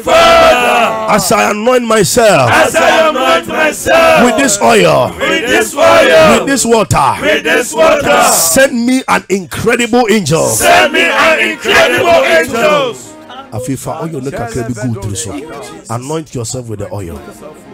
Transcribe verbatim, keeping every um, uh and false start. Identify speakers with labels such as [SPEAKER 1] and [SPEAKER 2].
[SPEAKER 1] Father,
[SPEAKER 2] as I anoint myself,
[SPEAKER 1] as I anoint myself
[SPEAKER 2] with this oil,
[SPEAKER 1] with this oil,
[SPEAKER 2] with this water,
[SPEAKER 1] with this water,
[SPEAKER 2] send me an incredible angel.
[SPEAKER 1] Send me an incredible angel.
[SPEAKER 2] Afifa oil no kakra bi good so. Anoint yourself with the oil.